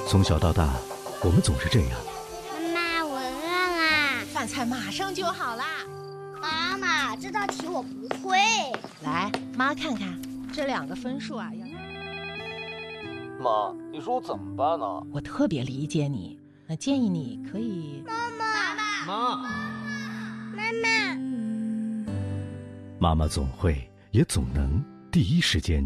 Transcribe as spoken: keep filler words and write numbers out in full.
从小到大，我们总是这样。 妈妈，我饿啦！ 饭菜马上就好啦。 妈妈，这道题我不会。 来，妈看看这两个分数啊。 妈，你说我怎么办呢？ 我特别理解你，那建议你可以…… 妈妈， 妈， 妈妈， 妈妈总会，也总能第一时间